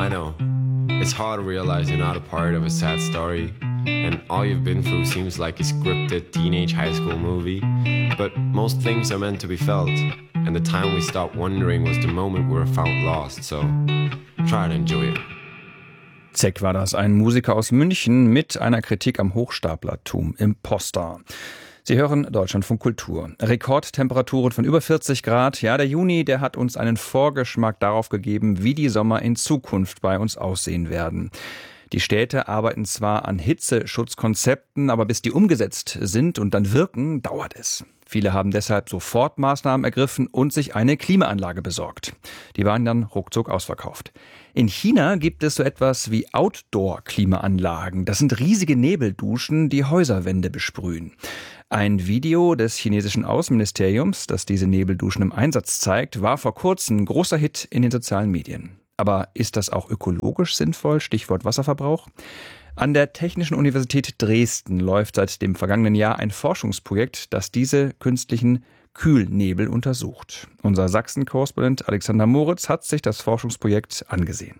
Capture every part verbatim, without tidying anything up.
I know. It's hard to realize you're not a part of a sad story, and all you've been through seems like a scripted teenage high school movie. But most things are meant to be felt, and the time we stopped wondering was the moment we were found lost, so try to enjoy it. Zeck war das, ein Musiker aus München mit einer Kritik am Hochstaplertum im Poster. Sie hören Deutschlandfunk Kultur. Rekordtemperaturen von über vierzig Grad. Ja, der Juni, der hat uns einen Vorgeschmack darauf gegeben, wie die Sommer in Zukunft bei uns aussehen werden. Die Städte arbeiten zwar an Hitzeschutzkonzepten, aber bis die umgesetzt sind und dann wirken, dauert es. Viele haben deshalb Sofortmaßnahmen ergriffen und sich eine Klimaanlage besorgt. Die waren dann ruckzuck ausverkauft. In China gibt es so etwas wie Outdoor-Klimaanlagen. Das sind riesige Nebelduschen, die Häuserwände besprühen. Ein Video des chinesischen Außenministeriums, das diese Nebelduschen im Einsatz zeigt, war vor kurzem ein großer Hit in den sozialen Medien. Aber ist das auch ökologisch sinnvoll? Stichwort Wasserverbrauch. An der Technischen Universität Dresden läuft seit dem vergangenen Jahr ein Forschungsprojekt, das diese künstlichen Kühlnebel untersucht. Unser Sachsen-Korrespondent Alexander Moritz hat sich das Forschungsprojekt angesehen.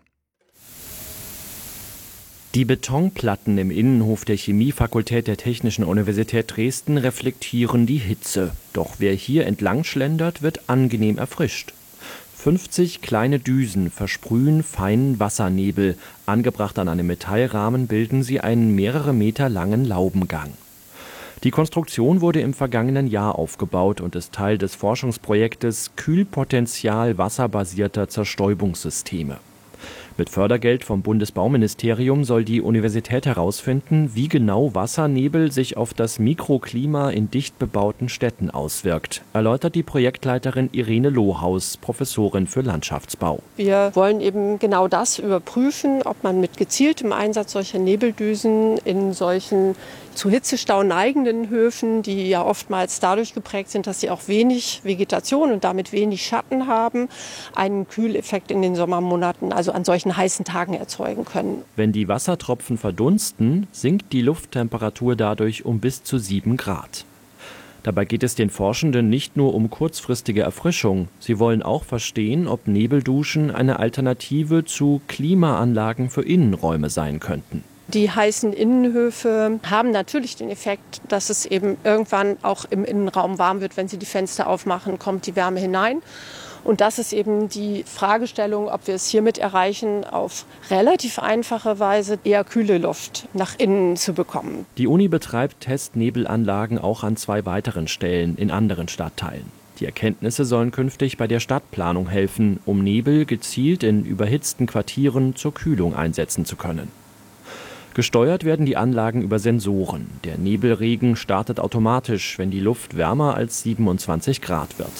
Die Betonplatten im Innenhof der Chemiefakultät der Technischen Universität Dresden reflektieren die Hitze. Doch wer hier entlang schlendert, wird angenehm erfrischt. fünfzig kleine Düsen versprühen feinen Wassernebel. Angebracht an einem Metallrahmen bilden sie einen mehrere Meter langen Laubengang. Die Konstruktion wurde im vergangenen Jahr aufgebaut und ist Teil des Forschungsprojektes Kühlpotenzial wasserbasierter Zerstäubungssysteme. Mit Fördergeld vom Bundesbauministerium soll die Universität herausfinden, wie genau Wassernebel sich auf das Mikroklima in dicht bebauten Städten auswirkt, erläutert die Projektleiterin Irene Lohaus, Professorin für Landschaftsbau. Wir wollen eben genau das überprüfen, ob man mit gezieltem Einsatz solcher Nebeldüsen in solchen zu Hitzestau neigenden Höfen, die ja oftmals dadurch geprägt sind, dass sie auch wenig Vegetation und damit wenig Schatten haben, einen Kühleffekt in den Sommermonaten, also an solchen heißen Tagen erzeugen können. Wenn die Wassertropfen verdunsten, sinkt die Lufttemperatur dadurch um bis zu sieben Grad. Dabei geht es den Forschenden nicht nur um kurzfristige Erfrischung. Sie wollen auch verstehen, ob Nebelduschen eine Alternative zu Klimaanlagen für Innenräume sein könnten. Die heißen Innenhöfe haben natürlich den Effekt, dass es eben irgendwann auch im Innenraum warm wird. Wenn Sie die Fenster aufmachen, kommt die Wärme hinein. Und das ist eben die Fragestellung, ob wir es hiermit erreichen, auf relativ einfache Weise eher kühle Luft nach innen zu bekommen. Die Uni betreibt Testnebelanlagen auch an zwei weiteren Stellen in anderen Stadtteilen. Die Erkenntnisse sollen künftig bei der Stadtplanung helfen, um Nebel gezielt in überhitzten Quartieren zur Kühlung einsetzen zu können. Gesteuert werden die Anlagen über Sensoren. Der Nebelregen startet automatisch, wenn die Luft wärmer als siebenundzwanzig Grad wird.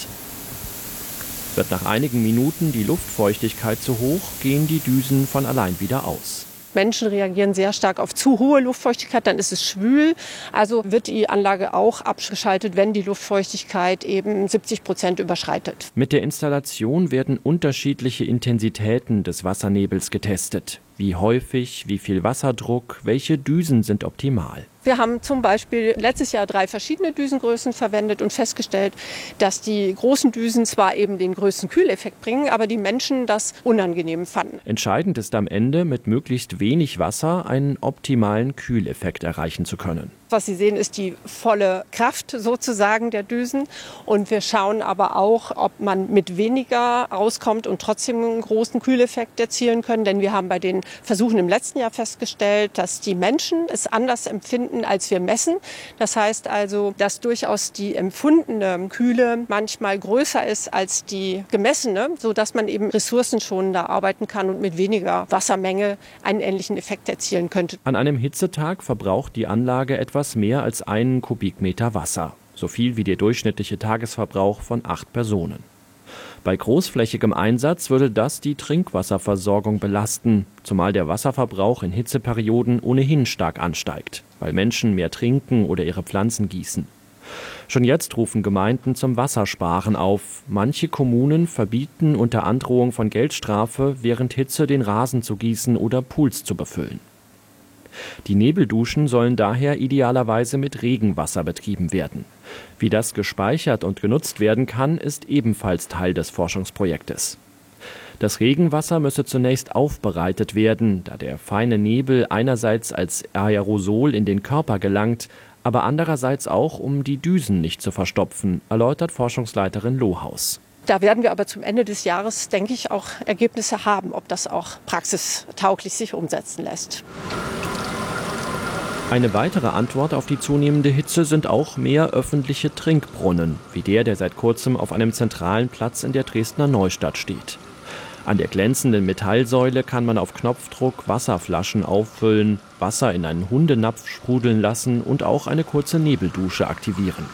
Wird nach einigen Minuten die Luftfeuchtigkeit zu hoch, gehen die Düsen von allein wieder aus. Menschen reagieren sehr stark auf zu hohe Luftfeuchtigkeit, dann ist es schwül. Also wird die Anlage auch abgeschaltet, wenn die Luftfeuchtigkeit eben siebzig Prozent überschreitet. Mit der Installation werden unterschiedliche Intensitäten des Wassernebels getestet. Wie häufig, wie viel Wasserdruck, welche Düsen sind optimal. Wir haben zum Beispiel letztes Jahr drei verschiedene Düsengrößen verwendet und festgestellt, dass die großen Düsen zwar eben den größten Kühleffekt bringen, aber die Menschen das unangenehm fanden. Entscheidend ist am Ende, mit möglichst wenig Wasser einen optimalen Kühleffekt erreichen zu können. Was Sie sehen, ist die volle Kraft sozusagen der Düsen. Und wir schauen aber auch, ob man mit weniger rauskommt und trotzdem einen großen Kühleffekt erzielen können. Denn wir haben bei den Versuchen im letzten Jahr festgestellt, dass die Menschen es anders empfinden, als wir messen. Das heißt also, dass durchaus die empfundene Kühle manchmal größer ist als die gemessene, sodass man eben ressourcenschonender arbeiten kann und mit weniger Wassermenge einen ähnlichen Effekt erzielen könnte. An einem Hitzetag verbraucht die Anlage etwas mehr als einen Kubikmeter Wasser. So viel wie der durchschnittliche Tagesverbrauch von acht Personen. Bei großflächigem Einsatz würde das die Trinkwasserversorgung belasten, zumal der Wasserverbrauch in Hitzeperioden ohnehin stark ansteigt, weil Menschen mehr trinken oder ihre Pflanzen gießen. Schon jetzt rufen Gemeinden zum Wassersparen auf. Manche Kommunen verbieten unter Androhung von Geldstrafe, während Hitze den Rasen zu gießen oder Pools zu befüllen. Die Nebelduschen sollen daher idealerweise mit Regenwasser betrieben werden. Wie das gespeichert und genutzt werden kann, ist ebenfalls Teil des Forschungsprojektes. Das Regenwasser müsse zunächst aufbereitet werden, da der feine Nebel einerseits als Aerosol in den Körper gelangt, aber andererseits auch, um die Düsen nicht zu verstopfen, erläutert Forschungsleiterin Lohaus. Da werden wir aber zum Ende des Jahres, denke ich, auch Ergebnisse haben, ob das auch praxistauglich sich umsetzen lässt. Eine weitere Antwort auf die zunehmende Hitze sind auch mehr öffentliche Trinkbrunnen, wie der, der seit kurzem auf einem zentralen Platz in der Dresdner Neustadt steht. An der glänzenden Metallsäule kann man auf Knopfdruck Wasserflaschen auffüllen, Wasser in einen Hundenapf sprudeln lassen und auch eine kurze Nebeldusche aktivieren.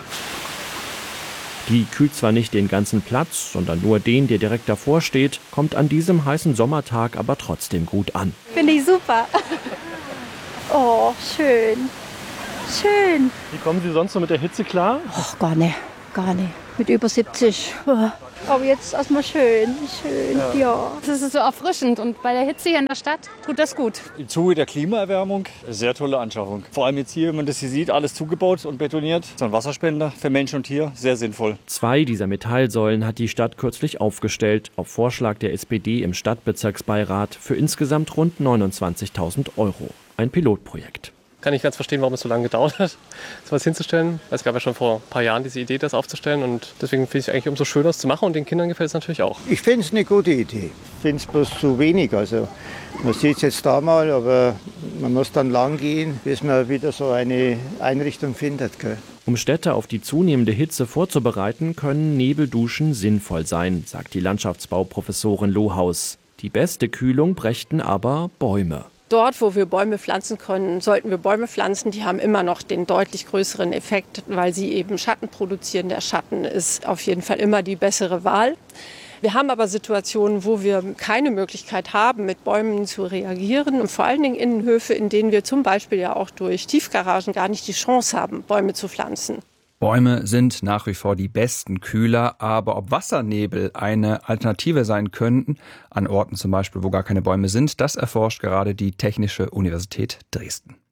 Die kühlt zwar nicht den ganzen Platz, sondern nur den, der direkt davor steht, kommt an diesem heißen Sommertag aber trotzdem gut an. Finde ich super. Oh, schön. Schön. Wie kommen Sie sonst so mit der Hitze klar? Ach, gar nicht, gar nicht. Mit über siebzig. Aber jetzt erstmal schön, schön, ja. ja. Das ist so erfrischend und bei der Hitze hier in der Stadt tut das gut. Im Zuge der Klimaerwärmung eine sehr tolle Anschaffung. Vor allem jetzt hier, wenn man das hier sieht, alles zugebaut und betoniert. So ein Wasserspender für Mensch und Tier, sehr sinnvoll. Zwei dieser Metallsäulen hat die Stadt kürzlich aufgestellt, auf Vorschlag der S P D im Stadtbezirksbeirat für insgesamt rund neunundzwanzigtausend Euro. Ein Pilotprojekt. Kann ich ganz verstehen, warum es so lange gedauert hat, sowas hinzustellen. Es gab ja schon vor ein paar Jahren diese Idee, das aufzustellen. Und deswegen finde ich es eigentlich umso schöner, es zu machen. Und den Kindern gefällt es natürlich auch. Ich finde es eine gute Idee. Ich finde es bloß zu wenig. Also, man sieht es jetzt da mal, aber man muss dann lang gehen, bis man wieder so eine Einrichtung findet. Gell? Um Städte auf die zunehmende Hitze vorzubereiten, können Nebelduschen sinnvoll sein, sagt die Landschaftsbauprofessorin Lohaus. Die beste Kühlung brächten aber Bäume. Dort, wo wir Bäume pflanzen können, sollten wir Bäume pflanzen. Die haben immer noch den deutlich größeren Effekt, weil sie eben Schatten produzieren. Der Schatten ist auf jeden Fall immer die bessere Wahl. Wir haben aber Situationen, wo wir keine Möglichkeit haben, mit Bäumen zu reagieren. Und vor allen Dingen Innenhöfe, in denen wir zum Beispiel ja auch durch Tiefgaragen gar nicht die Chance haben, Bäume zu pflanzen. Bäume sind nach wie vor die besten Kühler, aber ob Wassernebel eine Alternative sein könnten, an Orten zum Beispiel, wo gar keine Bäume sind, das erforscht gerade die Technische Universität Dresden.